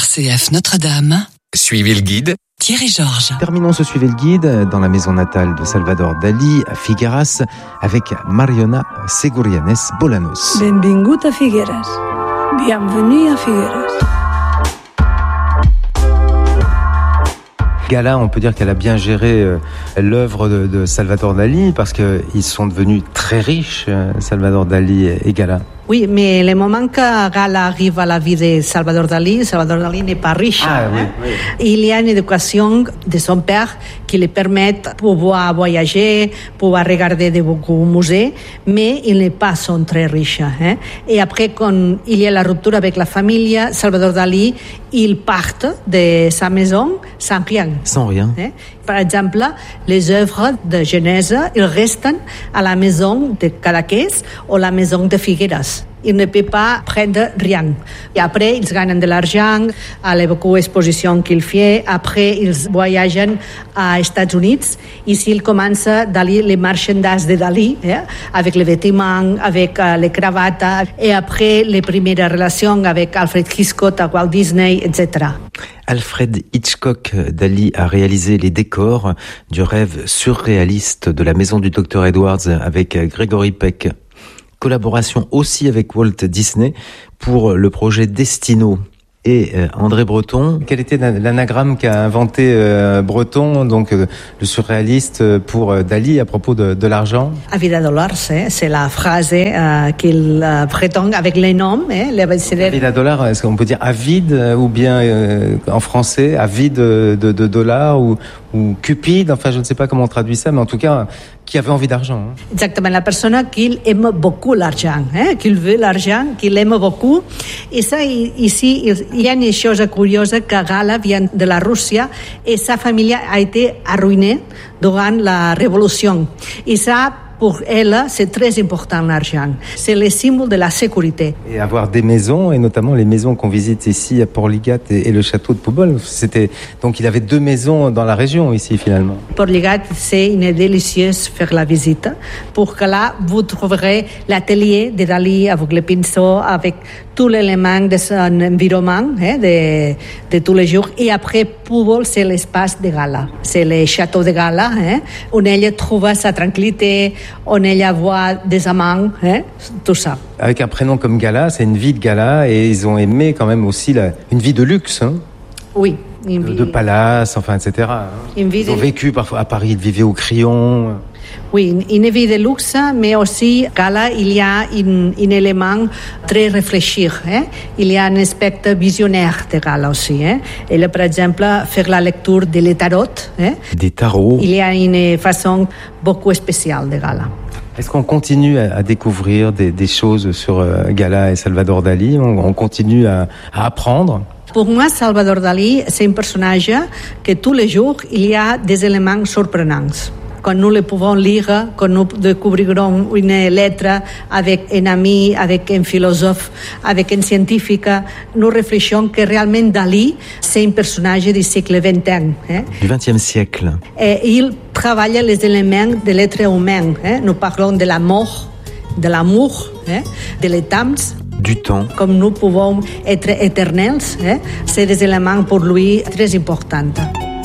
RCF Notre-Dame. Suivez le guide. Thierry Georges. Terminons ce Suivez le guide dans la maison natale de Salvador Dalí à Figueras avec Mariona Segurianes Bolanos. Benvingut a Figueras. Bienvenue à Figueras. Gala, on peut dire qu'elle a bien géré l'œuvre de Salvador Dalí parce qu'ils sont devenus très riches, Salvador Dalí et Gala. Oui, mais le moment que Gala arrive à la vie de Salvador Dalí n'est pas riche. Oui. Il y a une éducation de son père qui lui permet de pouvoir voyager, pouvoir regarder de beaucoup musées, mais ils ne pas sont très riches. Et après, quand il y a la rupture avec la famille, Salvador Dalí, il part de sa maison sans rien. Sans rien. Par exemple, les œuvres de Genèse, ils restent à la maison de Cadaqués ou la maison de Figueras. Ils ne peuvent pas prendre rien. Et après, ils gagnent de l'argent à les beaucoup d'expositions qu'ils font. Après, ils voyagent aux États-Unis. Ici, ils commencent Dalí, les marchandages de Dalí, avec les vêtements, avec les cravates. Et après, les premières relations avec Alfred Hitchcock, Walt Disney, etc. Alfred Hitchcock, Dalí a réalisé les décors du rêve surréaliste de la maison du Dr Edwards avec Gregory Peck. Collaboration aussi avec Walt Disney pour le projet Destino. Et André Breton, quel était l'anagramme qu'a inventé Breton, donc le surréaliste pour Dalí à propos de l'argent? A vida dollars, c'est la phrase qu'il prétend avec les noms. A vida dollars, est-ce qu'on peut dire avide ou bien en français avide de dollars ou cupide, enfin je ne sais pas comment on traduit ça, mais en tout cas qui avait envie d'argent. Exactement, la personne qui aime beaucoup l'argent, qui veut l'argent, qui l'aime beaucoup. Et ça, ici, il y a une chose curieuse que Gala vient de la Russie et sa famille a été arruinée durant la Révolution. Et ça, pour elle, c'est très important l'argent. C'est le symbole de la sécurité. Et avoir des maisons, et notamment les maisons qu'on visite ici à Portligat et le château de Poubol, donc il avait 2 maisons dans la région ici finalement. Portligat, c'est une délicieuse faire la visite. Pour que là, vous trouverez l'atelier de Dalí avec les pinceaux, avec tous les éléments de son environnement, de tous les jours. Et après, Poubol, c'est l'espace de Gala. C'est le château de Gala, où elle trouve sa tranquillité, on ella voit des amants, tout ça. Avec un prénom comme Gala, c'est une vie de gala et ils ont aimé quand même aussi une vie de luxe. Oui. De palace, enfin, etc. Ils ont vécu parfois à Paris, ils vivaient au Crillon. Oui, une vie de luxe, mais aussi, Gala, il y a un élément très réfléchi. Il y a un aspect visionnaire de Gala aussi. Et par exemple, faire la lecture des tarots. Des tarots. Il y a une façon beaucoup spéciale de Gala. Est-ce qu'on continue à découvrir des choses sur Gala et Salvador Dalí? On continue à apprendre? Pour moi, Salvador Dalí, c'est un personnage que tous les jours, il y a des éléments surprenants. Quand nous le pouvons lire, quand nous découvrirons une lettre avec un ami, avec un philosophe, avec un scientifique, nous réfléchissons que réellement Dalí, c'est un personnage du siècle XXI. Du XXe siècle. Et il travaille les éléments de l'être humain. Nous parlons de la mort, de l'amour, de l'étang. Du temps. Comme nous pouvons être éternels, c'est des éléments pour lui très importants.